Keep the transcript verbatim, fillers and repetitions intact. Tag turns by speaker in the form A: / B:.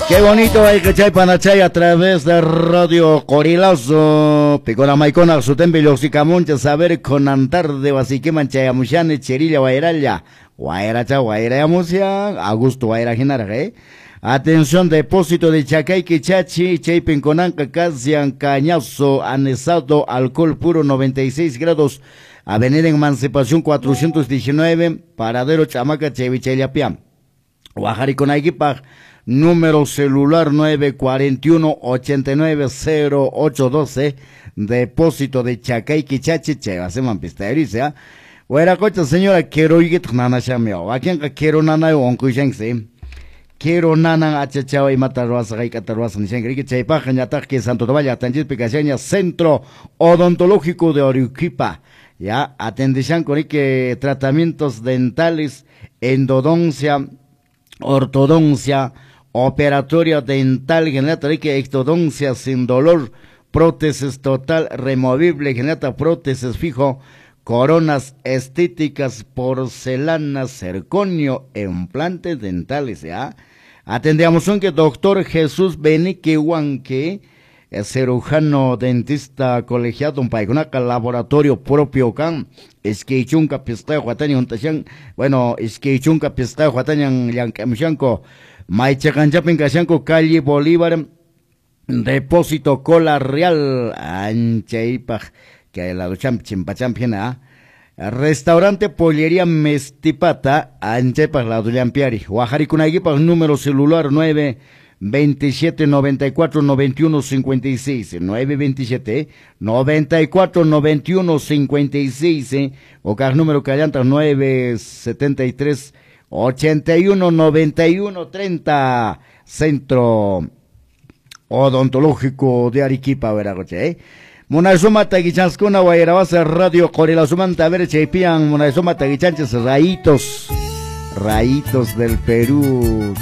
A: Qué bonito hay que chay panachay a través de Radio Corilazo. Picona maicona su templo sicamoncha saber con antar de basique manchaya mushane cherilla guairalla. Guairacha guaira musia, Augusto guaira genare. Atención, depósito de Chacay Quichachi, Chay Pinconanca, Casian Cañazo, anesado, alcohol puro noventa y seis grados. Avenida Emancipación cuatrocientos diecinueve, paradero Chamaca Chevicheliapiam. Guajariconaiquipaj. Número celular nueve cuatro uno, ocho nueve cero ocho uno dos, depósito de Chacay Quichachi, Cheva, se mampistericia. Huera cocha señora, quiero ir a nana chameo, aquí en quiero nana o oncuyense. Quiero nana achachao y matarroas, rey catarroas, ni sangre, que chaipaja, ñataj, que Santo Tomaya, Tanjil Picaseña, Centro Odontológico de Arequipa. Ya, atendición con que tratamientos dentales, endodoncia, ortodoncia, operatoria dental, generata que extodoncia sin dolor, prótesis total removible, generata prótesis fijo, coronas estéticas, porcelanas, zirconio, implantes dentales, ¿ya? Atendemos un que doctor Jesús Benique Huanque, cirujano dentista colegiado, un paigunaca laboratorio propio can, es que chunca pista huataña un tachan, bueno, es que chunca pista huataña yankamshanko, Maichacanchapin Cashanco, calle Bolívar, depósito Cola Real, Anchaipaj, que la ducham chimpachampiana, restaurante Pollería Mestipata, Anchaipaj la duchampiari, Guajaricunaguipaj, número celular nueve veintisiete noventa y cuatro noventa y uno cincuenta y seis, nueve veintisiete noventa y cuatro noventa y uno cincuenta y seis, eh, o cada número callanta nueve setenta y tres ochenta y uno noventa y uno treinta, Centro Odontológico de Arequipa, Veragoche, eh. Monazuma Taguichanskuna, Guairabasa, Radio Corilazumanta, a ver, Chaipian, Monazuma Taguichanches, rayitos, rayitos del Perú.